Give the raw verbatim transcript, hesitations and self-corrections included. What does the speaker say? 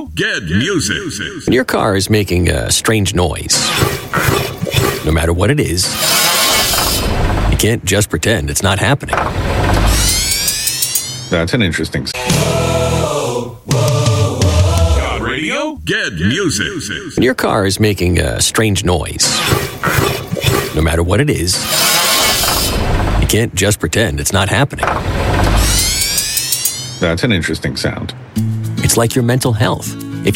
Radio? Get music. When your car is making a strange noise, no matter what it is, you can't just pretend it's not happening. That's an interesting. God Radio? Get music. When your car is making a strange noise, no matter what it is, you can't just pretend it's not happening. That's an interesting sound. It's like your mental health.